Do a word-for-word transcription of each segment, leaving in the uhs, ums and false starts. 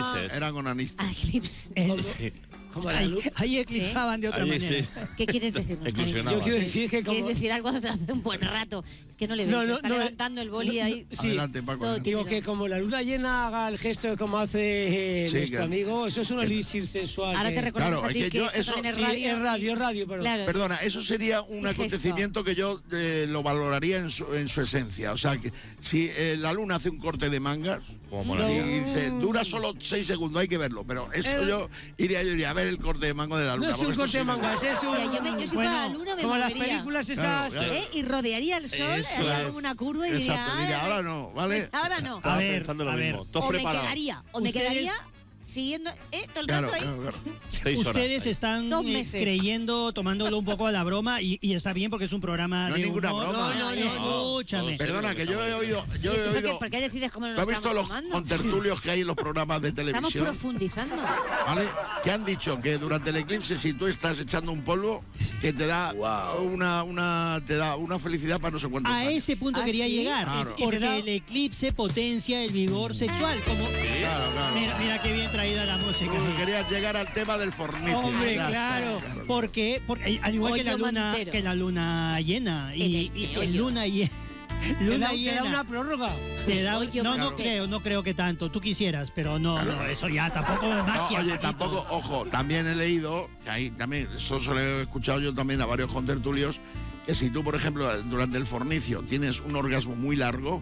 eclipses. Eran onanistas. Ah, eclipse. El- Sí. como ahí, ahí eclipsaban de otra Ahí manera. sí. ¿Qué quieres decirnos, cariño? Eclosionaba. Yo quiero decir que como... ¿Quieres decir algo hace un buen rato? Es que no le veo. No, no, está no, levantando el boli no, ahí. sí. Adelante, Paco. Todo adelante. Digo que como la luna llena haga el gesto de como hace eh, Sí, nuestro que- amigo, eso es un elixir sensual. Ahora que- te recordamos Claro, a ti es que que, yo esto eso- también es Sí, radio. es radio, es radio, pero... Claro. Perdona, eso sería un gesto. acontecimiento que yo eh, lo valoraría en su, en su esencia. O sea, que si eh, la luna hace un corte de mangas Como y molaría. dice, dura solo seis segundos, hay que verlo. Pero esto El- yo iría, yo iría a ver el corte de mango de la No luna. es un porque esto corte de sí me- mangas, es un... Mira, yo, me- yo si Bueno, fuera a la luna me como las movería. películas esas... Claro, claro. ¿Eh? Y rodearía el sol, Eso haría es. como una curva y diría, Exacto, diría, ahora no, ¿vale? Pues ahora no. Estaba A ver, pensando lo a ver. mismo. Todos O me preparados. quedaría, o me Ustedes- quedaría siguiendo, ¿eh? Todo el Claro, rato ahí. claro, claro. Seis horas Ustedes ahí. están Dos eh, meses. creyendo, tomándolo un poco a la broma y, y está bien porque es un programa No de es ninguna humor. broma. No, no, No, no, escúchame. no. Perdona, que yo he oído, yo ¿Y he tú por qué, oído. por qué decides cómo nos ¿Tú lo has visto estamos los tomando? contertulios que hay en los programas de Estamos televisión? profundizando. ¿Vale? Que han dicho que durante el eclipse, si tú estás echando un polvo, que te da Wow. una, una, te da una felicidad para no sé cuántos A años. ese punto ¿Ah, quería sí? llegar, Claro. porque Y te da- el eclipse potencia el vigor sexual. Como, Claro, claro. mira, mira qué bien traída la música. Tú querías llegar al tema del fornicio. Hombre, Ya está, claro, claro. porque, porque al igual que la Hoyo luna, mantero. que la luna llena y, El- y el que hoyo. luna llena, luna luna Te da- llena, te da una una prórroga. Te da, Hoyo no, no mantero. creo, no creo que tanto. Tú quisieras, pero no, Claro. no, eso ya tampoco es No, magia. oye, Paquito. tampoco, ojo, también he leído, que ahí también, eso se lo he escuchado yo también a varios contertulios, que si tú, por ejemplo, durante el fornicio tienes un orgasmo muy largo,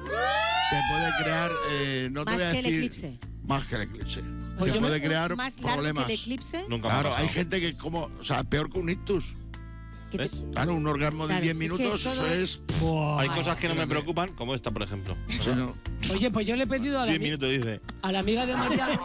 te puede crear, eh, no te Más voy a que el decir, eclipse. más que el eclipse. Pues Se yo puede me- crear más largo problemas. que el eclipse. Nunca me ha Claro, hay pasado. gente que como, o sea, peor que un ictus. que te- ¿Ves? Claro, un orgasmo de Claro, diez si es que minutos, todo eso es- es... Buah. Hay cosas que no me Fíjate. preocupan, como esta, por ejemplo. sí, no. Oye, pues yo le he pedido a la, Diez ami- minutos dice. a la amiga de Mariano.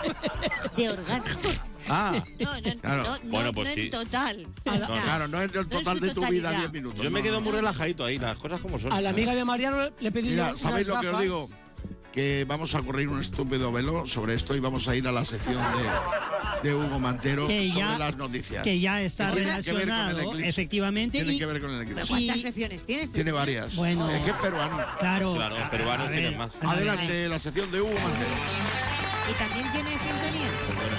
de orgasmo. Ah, No, no, Claro. no, no, Bueno, pues no sí. en total. A la- O sea, Claro, no es el no total su de tu vida totalidad. diez minutos. yo me no, quedo no. muy relajadito ahí, las cosas como son. A la amiga de Mariano le he pedido Mira, unas ¿sabéis lo que os gafas. digo? Que vamos a correr un estúpido velo sobre esto y vamos a ir a la sección de, de Hugo Mantero Que sobre ya- las noticias. Que ya está Que tiene que ver con el relacionado, eclipse. efectivamente. Tiene y- que ver con el ¿Pero eclipse. cuántas Y- secciones tienes? este Tiene señor? varias. Bueno. Es que es peruano. Claro. Claro, los a- peruanos a ver, tienen más. a ver, Adelante, la sección de Hugo Mantero. ¿Y también tiene sintonía? Pues bueno.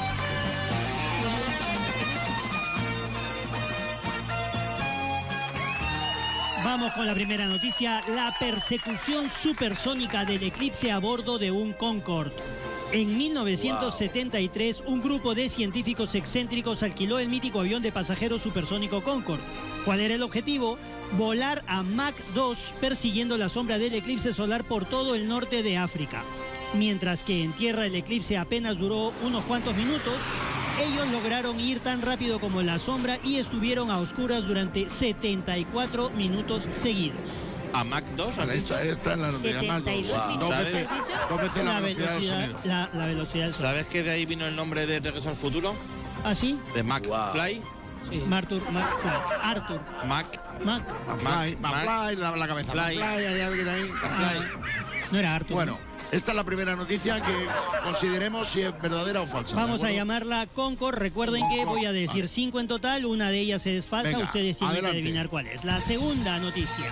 Vamos con la primera noticia, la persecución supersónica del eclipse a bordo de un Concorde. En mil novecientos setenta y tres, un grupo de científicos excéntricos alquiló el mítico avión de pasajeros supersónico Concorde. ¿Cuál era el objetivo? Volar a Mach dos persiguiendo la sombra del eclipse solar por todo el norte de África. Mientras que en tierra el eclipse apenas duró unos cuantos minutos, ellos lograron ir tan rápido como la sombra y estuvieron a oscuras durante setenta y cuatro minutos seguidos. A Mach dos, ¿has Vale, dicho? esta, esta es la noticia. setenta y dos Más minutos, dos ¿sabes? veces, ¿has dicho? dos veces la, La velocidad del velocidad, sonido. la, la velocidad del sonido. ¿Sabes que de ahí vino el nombre de Regreso al Futuro? ¿Ah, sí? De McFly. Sí. Martur, Mar- Fly. Arthur. Mac. Mac. McFly, Mac- McFly, la, la cabeza. Fly. McFly, hay alguien ahí. Ah, no era Arthur. Bueno, esta es la primera noticia que consideremos si es verdadera o falsa. ¿de Vamos a acuerdo? llamarla Concorde. Recuerden que voy a decir Vale. cinco en total. Una de ellas es falsa. Venga, Ustedes tienen adelante. que adivinar cuál es. La segunda noticia.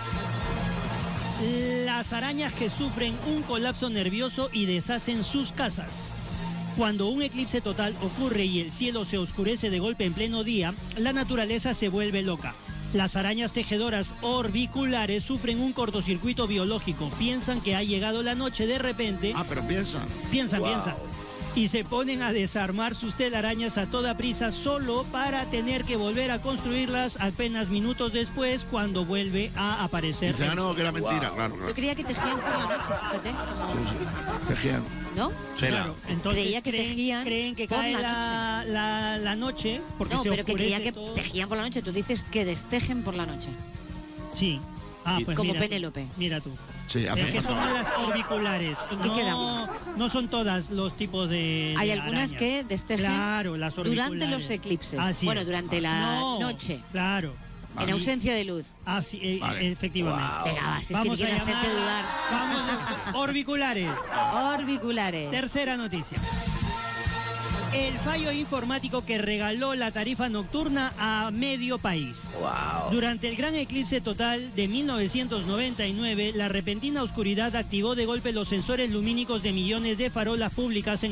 Las arañas que sufren un colapso nervioso y deshacen sus casas. Cuando un eclipse total ocurre y el cielo se oscurece de golpe en pleno día, la naturaleza se vuelve loca. Las arañas tejedoras orbiculares sufren un cortocircuito biológico. Piensan que ha llegado la noche de repente. Ah, pero piensa. Piensan, piensan. Y se ponen a desarmar sus telarañas a toda prisa solo para tener que volver a construirlas apenas minutos después cuando vuelve a aparecer. Dice, ah, el no, sol. que era mentira. Claro, Yo claro. creía que tejían por la noche, fíjate. como- Tejían. ¿No? Claro, entonces Creía que creen, tejían creen que por cae la la, la, la noche porque No, se pero que oscurece creía que todo. tejían por la noche. Tú dices que destejen por la noche. Sí. Ah, pues Como mira tú, Penélope. Mira tú. Sí, Es que hace son las orbiculares. ¿En qué no, quedamos? no son todas los tipos de. Hay de algunas arañas. que destejen Claro, las orbiculares. durante los eclipses. Así bueno, es. durante la No, noche. Claro. En ausencia de luz. Así, eh, Vale. efectivamente. Venga, va, si es que Vamos a quieren hacerte llamar. dudar. Vamos a- orbiculares. Orbiculares. Tercera noticia. El fallo informático que regaló la tarifa nocturna a medio país. Durante el gran eclipse total de mil novecientos noventa y nueve, la repentina oscuridad activó de golpe los sensores lumínicos de millones de farolas públicas en